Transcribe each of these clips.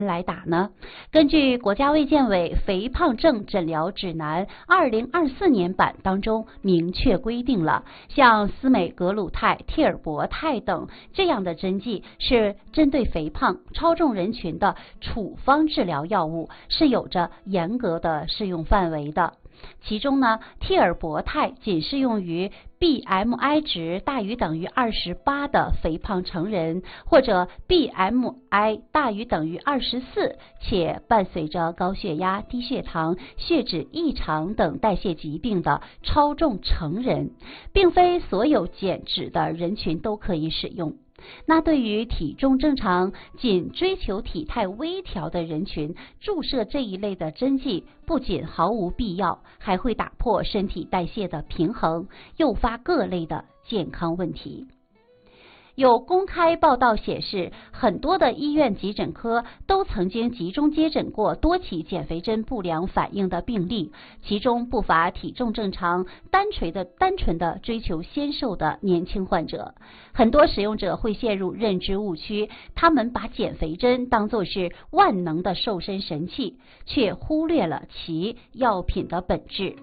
来打呢？根据国家卫健委肥胖症诊疗指南2024年版当中明确规定了，像司美格鲁肽、替尔博肽等这样的针剂是针对肥胖、超重人群的处方治疗药物，是有着严格的适用范围的。其中呢，替尔博肽仅适用于 BMI 值大于等于28的肥胖成人，或者 BMI 大于等于24，且伴随着高血压、低血糖、血脂异常等代谢疾病的超重成人，并非所有减脂的人群都可以使用。那对于体重正常、仅追求体态微调的人群，注射这一类的针剂不仅毫无必要，还会打破身体代谢的平衡，诱发各类的健康问题。有公开报道显示，很多的医院急诊科都曾经集中接诊过多起减肥针不良反应的病例，其中不乏体重正常、单纯的追求纤瘦的年轻患者。很多使用者会陷入认知误区，他们把减肥针当作是万能的瘦身神器，却忽略了其药品的本质。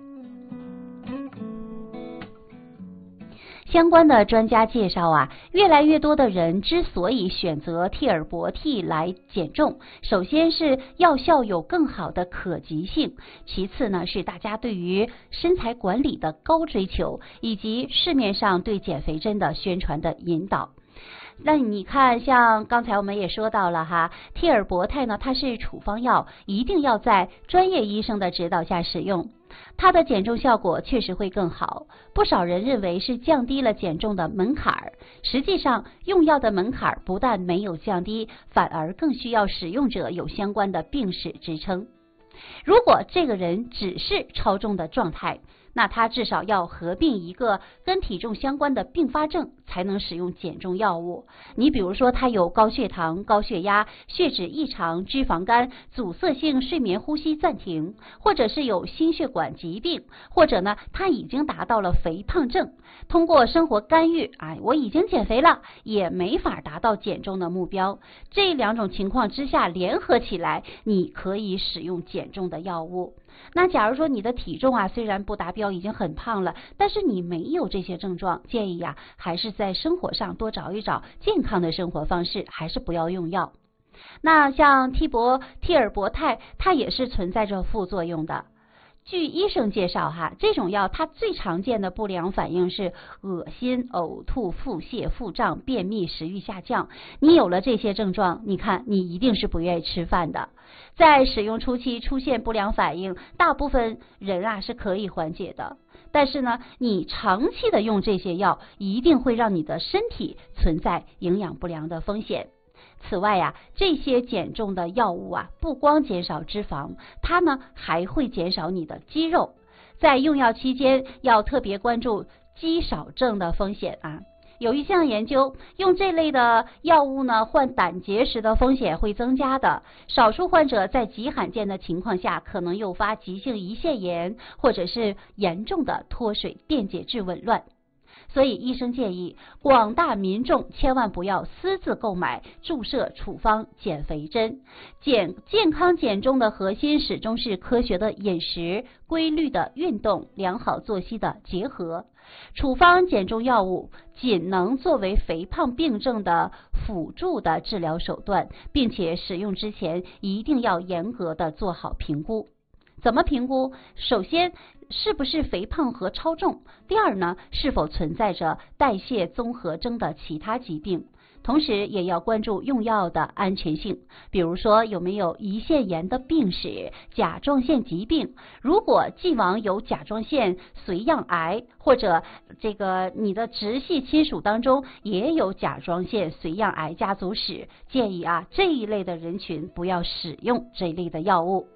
相关的专家介绍越来越多的人之所以选择替尔博替来减重，首先是药效有更好的可及性，其次呢是大家对于身材管理的高追求，以及市面上对减肥针的宣传的引导。那你看，像刚才我们也说到了替尔博肽呢，它是处方药，一定要在专业医生的指导下使用。它的减重效果确实会更好，不少人认为是降低了减重的门槛，实际上用药的门槛不但没有降低，反而更需要使用者有相关的病史支撑。如果这个人只是超重的状态，那他至少要合并一个跟体重相关的并发症，才能使用减重药物。你比如说他有高血糖、高血压、血脂异常、脂肪肝、阻塞性睡眠呼吸暂停，或者是有心血管疾病，或者呢他已经达到了肥胖症，通过生活干预我已经减肥了，也没法达到减重的目标。这两种情况之下联合起来，你可以使用减重的药物。那假如说你的体重虽然不达标，已经很胖了，但是你没有这些症状，建议还是在生活上多找一找健康的生活方式，还是不要用药。那像替尔博肽，它也是存在着副作用的。据医生介绍这种药它最常见的不良反应是恶心、呕吐、腹泻、腹胀、便秘、食欲下降。你有了这些症状，你看你一定是不愿意吃饭的。在使用初期出现不良反应，大部分人是可以缓解的。但是呢，你长期的用这些药，一定会让你的身体存在营养不良的风险。此外这些减重的药物不光减少脂肪，它呢还会减少你的肌肉。在用药期间要特别关注肌少症的风险有一项研究，用这类的药物呢，患胆结石的风险会增加的。少数患者在极罕见的情况下，可能诱发急性胰腺炎，或者是严重的脱水电解质紊乱。所以医生建议广大民众千万不要私自购买注射处方减肥针。健康减重的核心始终是科学的饮食、规律的运动、良好作息的结合。处方减重药物仅能作为肥胖病症的辅助的治疗手段，并且使用之前一定要严格的做好评估。怎么评估？首先，是不是肥胖和超重？第二呢，是否存在着代谢综合征的其他疾病？同时也要关注用药的安全性，比如说有没有胰腺炎的病史、甲状腺疾病。如果既往有甲状腺髓样癌，或者你的直系亲属当中也有甲状腺髓样癌家族史，建议这一类的人群不要使用这一类的药物。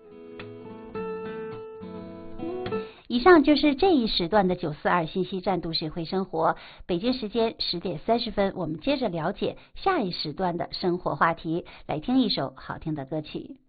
以上就是这一时段的942信息站都市会生活。北京时间10点30分，我们接着了解下一时段的生活话题，来听一首好听的歌曲。